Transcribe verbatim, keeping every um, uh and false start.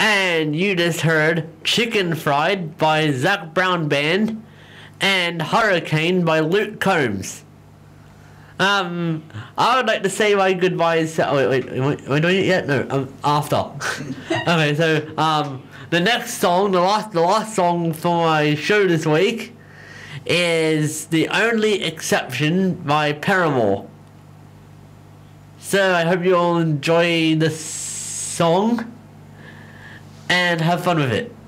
And you just heard Chicken Fried by Zac Brown Band and Hurricane by Luke Combs. Um, I would like to say my goodbyes. To, oh, wait, wait, wait, are we doing it yet? No, um, after. Okay, so um, the next song, the last, the last song for my show this week is The Only Exception by Paramore. So I hope you all enjoy this song and have fun with it.